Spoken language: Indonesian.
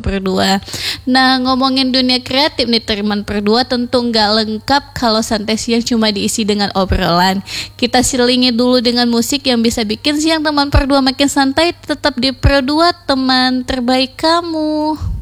berdua. Nah, ngomongin dunia kreatif nih teman berdua, tentu nggak lengkap kalau santai siang cuma diisi dengan obrolan. Kita selingi dulu dengan musik yang bisa bikin siang teman berdua makin santai. Tetap di Pro 2, teman terbaik kamu.